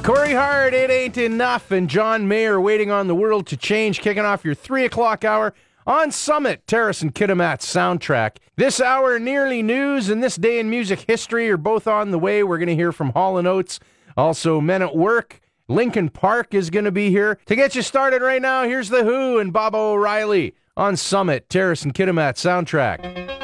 Corey Hart, It Ain't Enough, and John Mayer, Waiting on the World to Change, kicking off your 3 o'clock hour on Summit, Terrace and Kitimat's soundtrack. This hour, nearly news and This Day in Music History are both on the way. We're going to hear from Hall & Oates, also Men at Work. Linkin Park is going to be here. To get you started right now, here's The Who and Baba O'Reilly on Summit, Terrace and Kitimat's soundtrack.